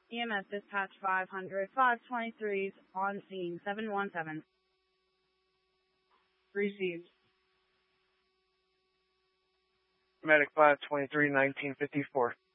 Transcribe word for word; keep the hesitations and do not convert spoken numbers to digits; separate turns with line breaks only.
E M S dispatch five hundred, five twenty-three's on scene, seven one seven.
Received. Medic five twenty-three, nineteen fifty-four.